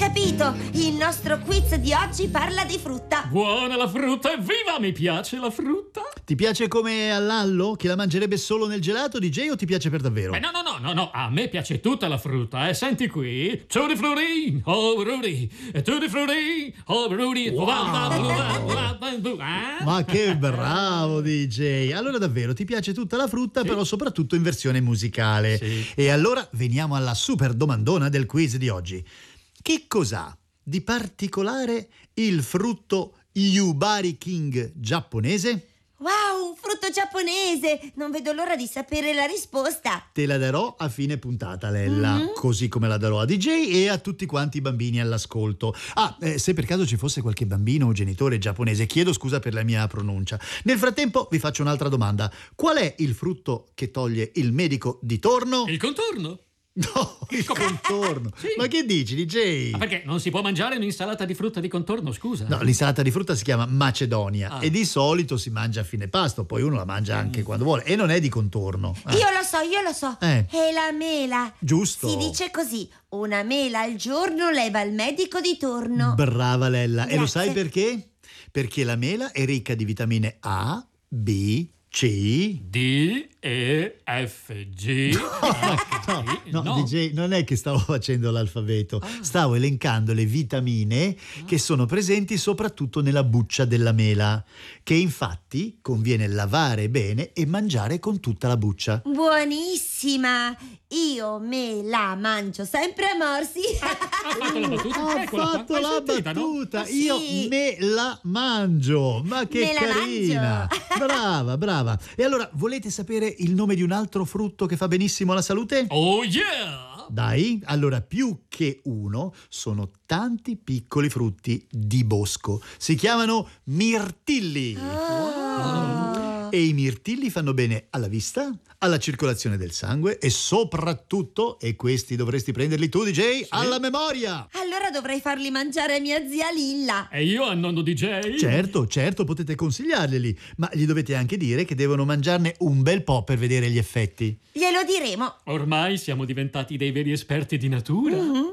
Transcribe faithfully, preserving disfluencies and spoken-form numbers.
capito! Il nostro quiz di oggi parla di frutta. Buona la frutta, evviva! Mi piace la frutta. Ti piace come all'allo? Che la mangerebbe solo nel gelato, D J, o ti piace per davvero? Beh, no, no, no, no, no, a me piace tutta la frutta, eh. Senti qui. Tutti frutti, oh Rudy. Tutti frutti, oh Rudy. Ma che bravo, D J! Allora davvero ti piace tutta la frutta, sì, però soprattutto in versione musicale. Sì. E allora veniamo alla super domandona del quiz di oggi. Che cos'ha di particolare il frutto Yubari King giapponese? Wow, un frutto giapponese! Non vedo l'ora di sapere la risposta. Te la darò a fine puntata, Lella, mm-hmm. così come la darò a D J e a tutti quanti i bambini all'ascolto. Ah, eh, se per caso ci fosse qualche bambino o genitore giapponese, chiedo scusa per la mia pronuncia. Nel frattempo vi faccio un'altra domanda. Qual è il frutto che toglie il medico di torno? Il contorno. No, il contorno. Sì. Ma che dici, D J? Ma perché non si può mangiare un'insalata di frutta di contorno, scusa? No, l'insalata di frutta si chiama Macedonia ah. e di solito si mangia a fine pasto, poi uno la mangia anche mm. quando vuole e non è di contorno. Ah. Io lo so, io lo so. Eh. È la mela. Giusto. Si dice così: una mela al giorno leva il medico di torno. Brava Lella. Grazie. E lo sai perché? Perché la mela è ricca di vitamine A, B, C, D, E, F, G. No, no, no, D J, non è che stavo facendo l'alfabeto, ah. stavo elencando le vitamine ah. che sono presenti soprattutto nella buccia della mela, che infatti conviene lavare bene e mangiare con tutta la buccia. Buonissima! Io me la mangio sempre a morsi. Ha fatto la battuta. Ha Eccola fatto qua. la Sentita, battuta. no? Sì. Io me la mangio. Ma che Me la carina. mangio. Brava, brava. E allora, volete sapere il nome di un altro frutto che fa benissimo alla salute? Oh yeah! Dai, allora più che uno sono tanti piccoli frutti di bosco. Si chiamano mirtilli. Oh. E i mirtilli fanno bene alla vista, alla circolazione del sangue e soprattutto, e questi dovresti prenderli tu D J, sì, alla memoria. Allora dovrei farli mangiare a mia zia Lilla. E io a nonno D J? Certo, certo, potete consigliarglieli, ma gli dovete anche dire che devono mangiarne un bel po' per vedere gli effetti. Glielo diremo. Ormai siamo diventati dei veri esperti di natura. Mm-hmm.